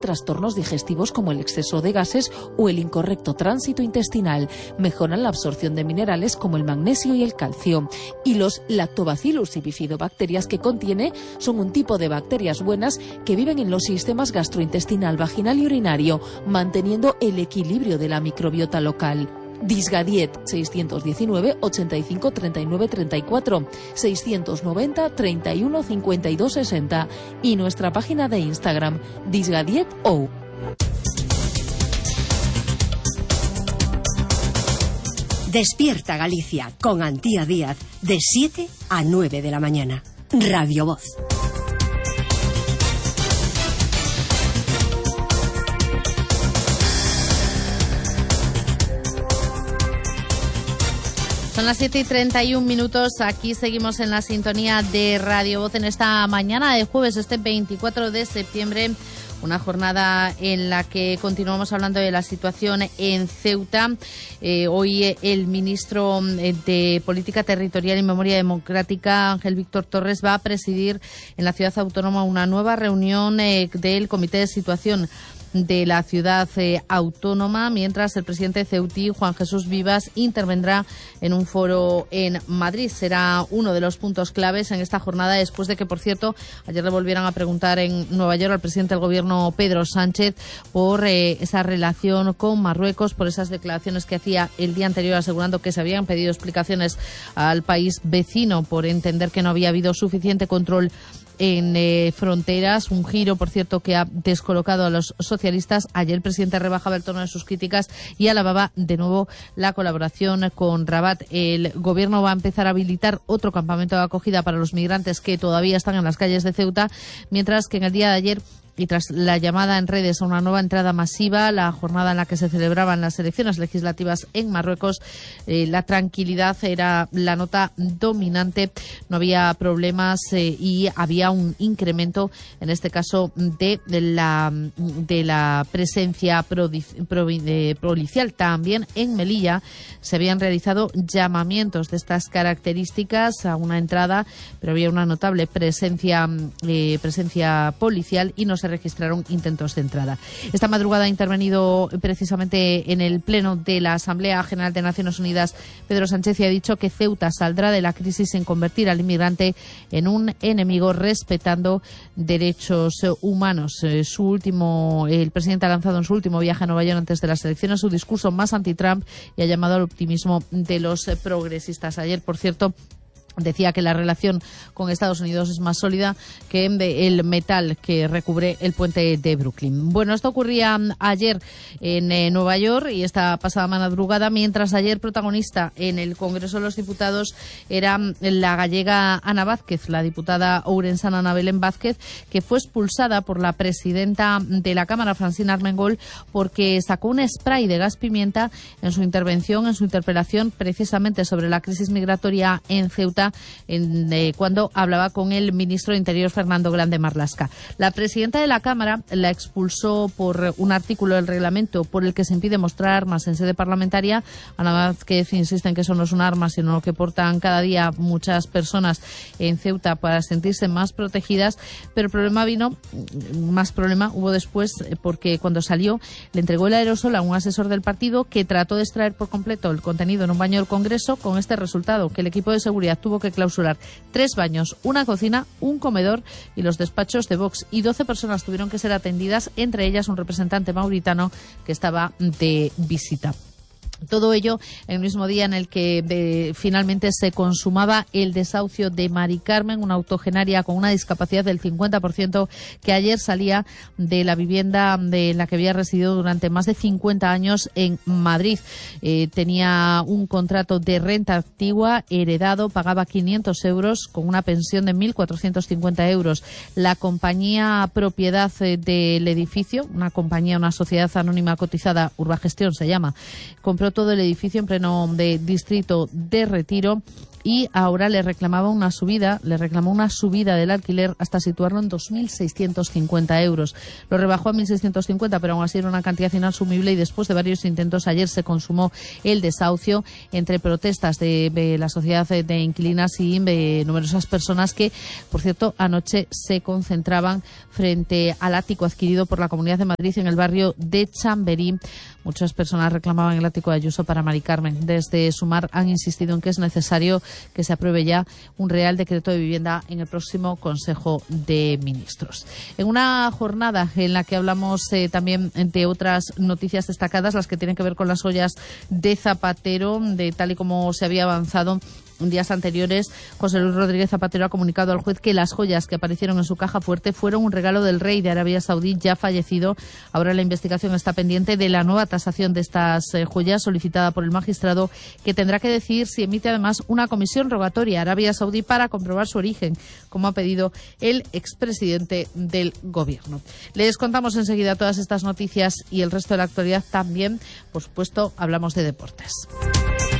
trastornos digestivos como el exceso de gases o el incorrecto tránsito intestinal. Mejoran la absorción de minerales como el magnesio y el calcio. Y los lactobacillus y bifidobacterias que contiene son un tipo de bacterias buenas que viven en los sistemas gastrointestinal, vaginal y urinario, manteniendo el equilibrio de la microbiota local. Disgadiet 619 85 39 34 690 31 52 60 y nuestra página de Instagram disgadietou. Despierta Galicia con Antía Díaz de 7 a 9 de la mañana. Radio Voz. Son las 7:31. Aquí seguimos en la sintonía de Radio Voz en esta mañana de jueves, este 24 de septiembre. Una jornada en la que continuamos hablando de la situación en Ceuta. Hoy el ministro de Política Territorial y Memoria Democrática, Ángel Víctor Torres, va a presidir en la ciudad autónoma una nueva reunión del Comité de Situación de la ciudad autónoma, mientras el presidente ceutí, Juan Jesús Vivas, intervendrá en un foro en Madrid. Será uno de los puntos claves en esta jornada, después de que, por cierto, ayer le volvieran a preguntar en Nueva York al presidente del gobierno, Pedro Sánchez, por esa relación con Marruecos, por esas declaraciones que hacía el día anterior asegurando que se habían pedido explicaciones al país vecino por entender que no había habido suficiente control en fronteras. Un giro, por cierto, que ha descolocado a los socialistas. Ayer el presidente rebajaba el tono de sus críticas y alababa de nuevo la colaboración con Rabat. El gobierno va a empezar a habilitar otro campamento de acogida para los migrantes que todavía están en las calles de Ceuta, mientras que en el día de ayer, y tras la llamada en redes a una nueva entrada masiva, la jornada en la que se celebraban las elecciones legislativas en Marruecos, la tranquilidad era la nota dominante. No había problemas y había un incremento, en este caso, de la presencia policial. También en Melilla se habían realizado llamamientos de estas características a una entrada, pero había una notable presencia policial y no se registraron intentos de entrada. Esta madrugada ha intervenido precisamente en el pleno de la Asamblea General de Naciones Unidas Pedro Sánchez y ha dicho que Ceuta saldrá de la crisis sin convertir al inmigrante en un enemigo, respetando derechos humanos. El presidente ha lanzado en su último viaje a Nueva York antes de las elecciones su discurso más anti-Trump y ha llamado al optimismo de los progresistas. Ayer, por cierto, decía que la relación con Estados Unidos es más sólida que el metal que recubre el puente de Brooklyn. Bueno, esto ocurría ayer en Nueva York y esta pasada madrugada, mientras ayer protagonista en el Congreso de los Diputados era la gallega Ana Vázquez, la diputada ourensana Ana Belén Vázquez, que fue expulsada por la presidenta de la Cámara, Francina Armengol, porque sacó un spray de gas pimienta en su intervención, en su interpelación, precisamente sobre la crisis migratoria en Ceuta, cuando hablaba con el ministro de Interior, Fernando Grande Marlaska. La presidenta de la Cámara la expulsó por un artículo del reglamento por el que se impide mostrar armas en sede parlamentaria. Ana Vázquez insiste en que eso no es un arma, sino lo que portan cada día muchas personas en Ceuta para sentirse más protegidas. Pero el problema hubo después, porque cuando salió le entregó el aerosol a un asesor del partido que trató de extraer por completo el contenido en un baño del Congreso, con este resultado, que el equipo de seguridad tuvo que clausurar 3 baños, una cocina, un comedor y los despachos de Vox, y 12 personas tuvieron que ser atendidas, entre ellas un representante mauritano que estaba de visita. Todo ello el mismo día en el que finalmente se consumaba el desahucio de Mari Carmen, una octogenaria con una discapacidad del 50%, que ayer salía de la vivienda de la que había residido durante más de 50 años en Madrid. Tenía un contrato de renta antigua heredado, pagaba 500 euros con una pensión de 1.450 euros. La compañía propiedad del edificio, una sociedad anónima cotizada, Urbagestión se llama, compró todo el edificio en pleno distrito de Retiro y ahora le reclamó una subida del alquiler hasta situarlo en 2.650 euros. Lo rebajó a 1.650, pero aún así era una cantidad inasumible, y después de varios intentos ayer se consumó el desahucio entre protestas de la sociedad de inquilinas y de numerosas personas que, por cierto, anoche se concentraban frente al ático adquirido por la Comunidad de Madrid en el barrio de Chamberí. Muchas personas reclamaban el ático de Ayuso para Mari Carmen. Desde Sumar han insistido en que es necesario que se apruebe ya un Real Decreto de Vivienda en el próximo Consejo de Ministros. En una jornada en la que hablamos también de otras noticias destacadas, las que tienen que ver con las joyas de Zapatero, de tal y como se había avanzado en días anteriores, José Luis Rodríguez Zapatero ha comunicado al juez que las joyas que aparecieron en su caja fuerte fueron un regalo del rey de Arabia Saudí ya fallecido. Ahora la investigación está pendiente de la nueva tasación de estas joyas solicitada por el magistrado, que tendrá que decidir si emite además una comisión rogatoria a Arabia Saudí para comprobar su origen, como ha pedido el expresidente del gobierno. Les contamos enseguida todas estas noticias y el resto de la actualidad también. Por supuesto, hablamos de deportes.